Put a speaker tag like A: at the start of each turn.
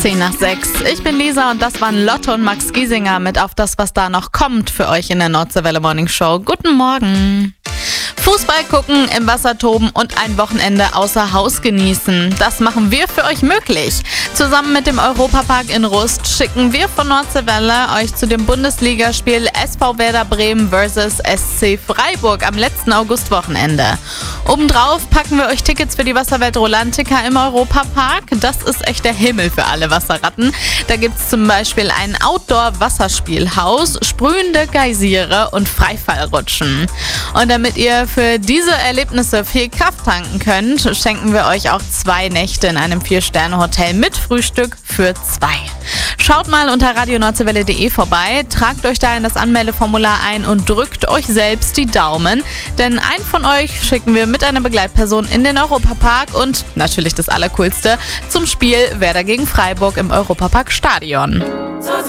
A: 10:10. Ich bin Lisa und das waren Lotte und Max Giesinger mit Auf das, was da noch kommt für euch in der Nordseewelle Morning Show. Guten Morgen. Fußball gucken, im Wasser toben und ein Wochenende außer Haus genießen. Das machen wir für euch möglich. Zusammen mit dem Europapark in Rust schicken wir von Nordseewelle euch zu dem Bundesligaspiel SV Werder Bremen vs. SC Freiburg am letzten Augustwochenende. Obendrauf packen wir euch Tickets für die Wasserwelt Rolantica im Europapark. Das ist echt der Himmel für alle Wasserratten. Da gibt es zum Beispiel ein Outdoor-Wasserspielhaus, sprühende Geysire und Freifallrutschen. Und damit ihr für diese Erlebnisse viel Kraft tanken könnt, schenken wir euch auch 2 Nächte in einem 4-Sterne-Hotel mit Frühstück für 2. Schaut mal unter radionordseewelle.de vorbei, tragt euch da in das Anmeldeformular ein und drückt euch selbst die Daumen, denn einen von euch schicken wir mit einer Begleitperson in den Europapark und natürlich das Allercoolste zum Spiel Werder gegen Freiburg im Europapark Stadion.